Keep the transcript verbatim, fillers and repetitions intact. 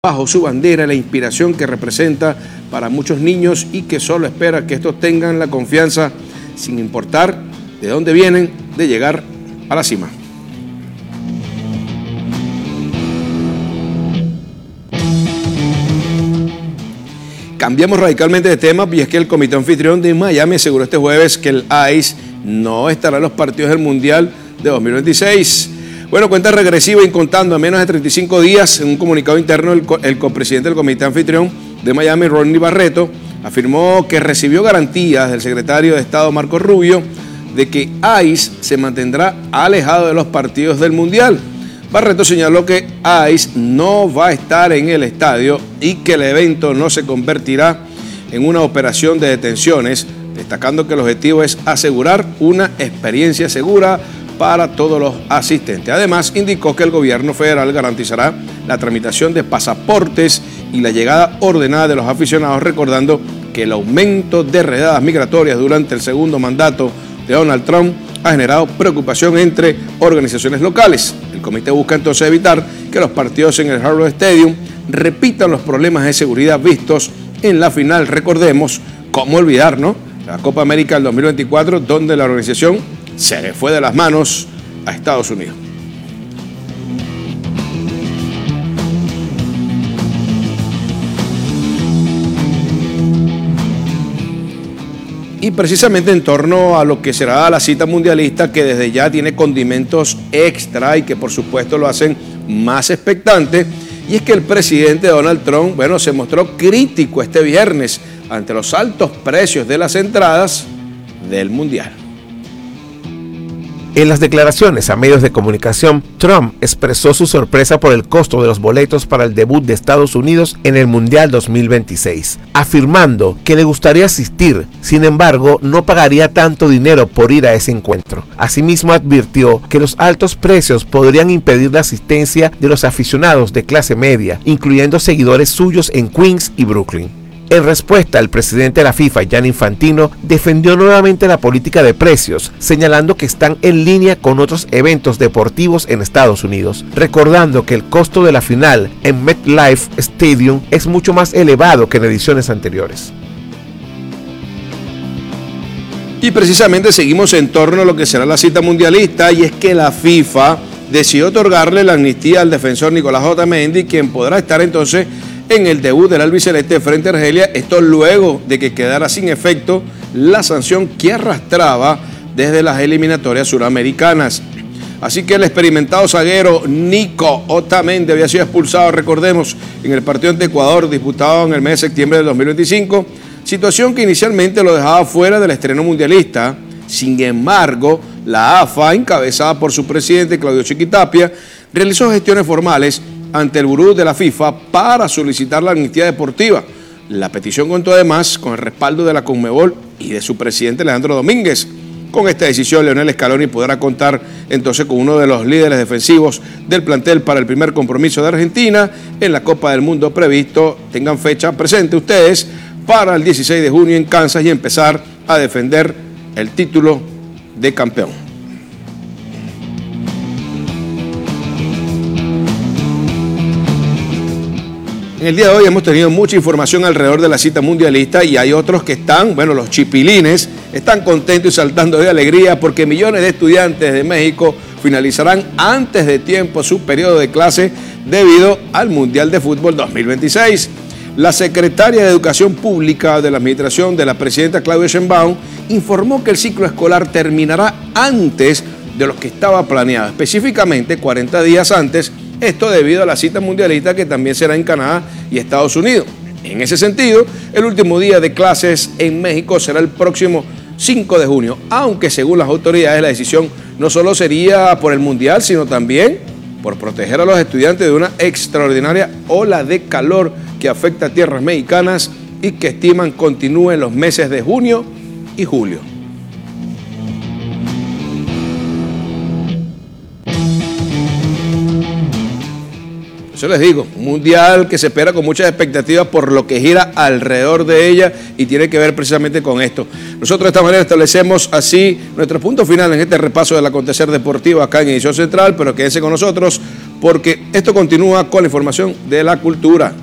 bajo su bandera, la inspiración que representa para muchos niños y que solo espera que estos tengan la confianza, sin importar de dónde vienen, de llegar a la cima. Cambiamos radicalmente de tema y es que el comité anfitrión de Miami aseguró este jueves que el I C E no estará en los partidos del Mundial de dos mil veintiséis. Bueno, cuenta regresiva y contando a menos de treinta y cinco días. En un comunicado interno, el, co el copresidente del comité anfitrión de Miami, Ronnie Barreto, afirmó que recibió garantías del secretario de Estado, Marco Rubio, de que I C E se mantendrá alejado de los partidos del Mundial. Barreto señaló que I C E no va a estar en el estadio y que el evento no se convertirá en una operación de detenciones, destacando que el objetivo es asegurar una experiencia segura para todos los asistentes. Además, indicó que el gobierno federal garantizará la tramitación de pasaportes y la llegada ordenada de los aficionados, recordando que el aumento de redadas migratorias durante el segundo mandato de Donald Trump ha generado preocupación entre organizaciones locales. El comité busca entonces evitar que los partidos en el Hard Rock Stadium repitan los problemas de seguridad vistos en la final. Recordemos, cómo olvidar, ¿no?, la Copa América del dos mil veinticuatro, donde la organización se le fue de las manos a Estados Unidos. Y precisamente en torno a lo que será la cita mundialista, que desde ya tiene condimentos extra y que por supuesto lo hacen más expectante, y es que el presidente Donald Trump, bueno, se mostró crítico este viernes ante los altos precios de las entradas del Mundial. En las declaraciones a medios de comunicación, Trump expresó su sorpresa por el costo de los boletos para el debut de Estados Unidos en el Mundial dos mil veintiséis, afirmando que le gustaría asistir, sin embargo, no pagaría tanto dinero por ir a ese encuentro. Asimismo, advirtió que los altos precios podrían impedir la asistencia de los aficionados de clase media, incluyendo seguidores suyos en Queens y Brooklyn. En respuesta, el presidente de la FIFA, Gianni Infantino, defendió nuevamente la política de precios, señalando que están en línea con otros eventos deportivos en Estados Unidos, recordando que el costo de la final en MetLife Stadium es mucho más elevado que en ediciones anteriores. Y precisamente seguimos en torno a lo que será la cita mundialista, y es que la FIFA decidió otorgarle la amnistía al defensor Nicolás Otamendi, quien podrá estar entonces en el debut del albiceleste frente a Argelia, esto luego de que quedara sin efecto la sanción que arrastraba desde las eliminatorias suramericanas. Así que el experimentado zaguero Nico Otamendi había sido expulsado, recordemos, en el partido ante Ecuador disputado en el mes de septiembre del dos mil veinticinco, situación que inicialmente lo dejaba fuera del estreno mundialista. Sin embargo, la A F A, encabezada por su presidente Claudio Chiquitapia, realizó gestiones formales ante el buró de la FIFA para solicitar la amnistía deportiva. La petición contó además con el respaldo de la Conmebol y de su presidente Alejandro Domínguez. Con esta decisión, Lionel Scaloni podrá contar entonces con uno de los líderes defensivos del plantel para el primer compromiso de Argentina en la Copa del Mundo previsto, tengan fecha presente ustedes, para el dieciséis de junio en Kansas, y empezar a defender el título de campeón. En el día de hoy hemos tenido mucha información alrededor de la cita mundialista, y hay otros que están, bueno, los chipilines, están contentos y saltando de alegría porque millones de estudiantes de México finalizarán antes de tiempo su periodo de clase debido al Mundial de Fútbol dos mil veintiséis. La secretaria de Educación Pública de la administración de la presidenta Claudia Sheinbaum informó que el ciclo escolar terminará antes de lo que estaba planeado, específicamente cuarenta días antes. Esto debido a la cita mundialista que también será en Canadá y Estados Unidos. En ese sentido, el último día de clases en México será el próximo cinco de junio, aunque según las autoridades la decisión no solo sería por el Mundial, sino también por proteger a los estudiantes de una extraordinaria ola de calor que afecta a tierras mexicanas y que estiman continúe en los meses de junio y julio. Yo les digo, un mundial que se espera con muchas expectativas por lo que gira alrededor de ella, y tiene que ver precisamente con esto. Nosotros de esta manera establecemos así nuestro punto final en este repaso del acontecer deportivo acá en Edición Central, pero quédense con nosotros porque esto continúa con la información de la cultura.